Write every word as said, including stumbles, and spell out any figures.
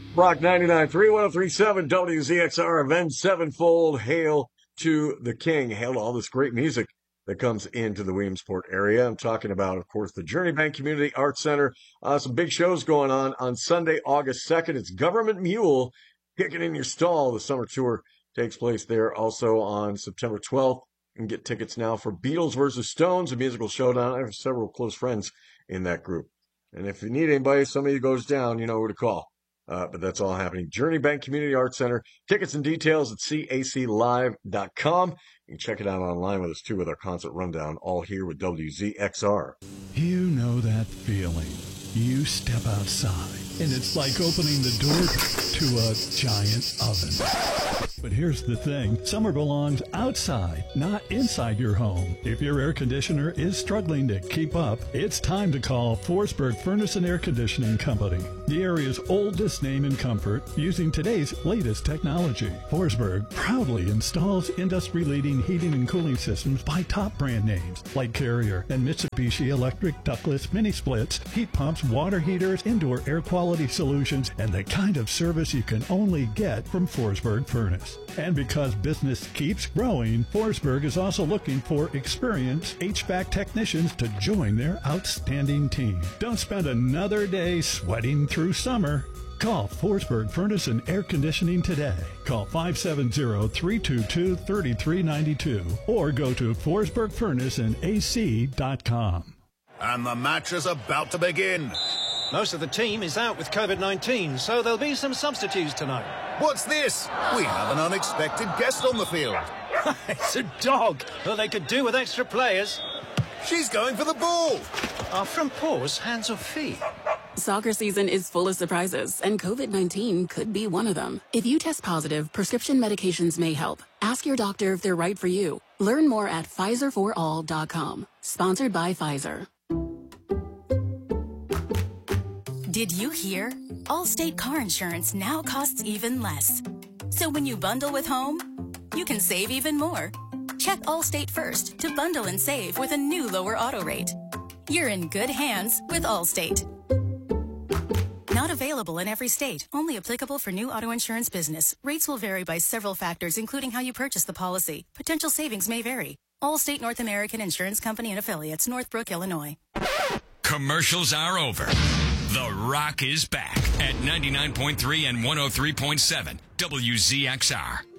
Rock ninety-nine point three, ten thirty-seven W Z X R, Avenged Sevenfold. Hail to the King. Hail to all this great music that comes into the Williamsport area. I'm talking about, of course, the Journey Bank Community Arts Center. Uh, some big shows going on on Sunday, August second. It's Government Mule, Kicking in Your Stall. The summer tour takes place there. Also on September twelfth. You can get tickets now for Beatles versus Stones, a musical showdown. I have several close friends in that group. And if you need anybody, somebody goes down, you know who to call. Uh, but that's all happening. Journey Bank Community Arts Center. Tickets and details at C A C live dot com. You can check it out online with us, too, with our concert rundown, all here with W Z X R. You know that feeling. You step outside, and it's like opening the door to a giant oven. But here's the thing. Summer belongs outside, not inside your home. If your air conditioner is struggling to keep up, it's time to call Forsberg Furnace and Air Conditioning Company, the area's oldest name in comfort, using today's latest technology. Forsberg proudly installs industry-leading heating and cooling systems by top brand names like Carrier and Mitsubishi Electric ductless mini splits, heat pumps, water heaters, indoor air quality solutions, and the kind of service you can only get from Forsberg Furnace. And because business keeps growing, Forsberg is also looking for experienced H V A C technicians to join their outstanding team. Don't spend another day sweating through summer. Call Forsberg Furnace and Air Conditioning today. Call five seven zero, three two two, three three nine two or go to forsberg furnace and A C dot com. And the match is about to begin. Most of the team is out with COVID nineteen, so there'll be some substitutes tonight. What's this? We have an unexpected guest on the field. It's a dog. Well, they could do with extra players. She's going for the ball. Are front paws hands or feet? Soccer season is full of surprises, and COVID nineteen could be one of them. If you test positive, prescription medications may help. Ask your doctor if they're right for you. Learn more at Pfizer for all dot com. Sponsored by Pfizer. Did you hear? Allstate car insurance now costs even less. So when you bundle with home, you can save even more. Check Allstate first to bundle and save with a new lower auto rate. You're in good hands with Allstate. Not available in every state. Only applicable for new auto insurance business. Rates will vary by several factors, including how you purchase the policy. Potential savings may vary. Allstate North American Insurance Company and Affiliates, Northbrook, Illinois. Commercials are over. The Rock is back at ninety-nine point three and one oh three point seven W Z X R.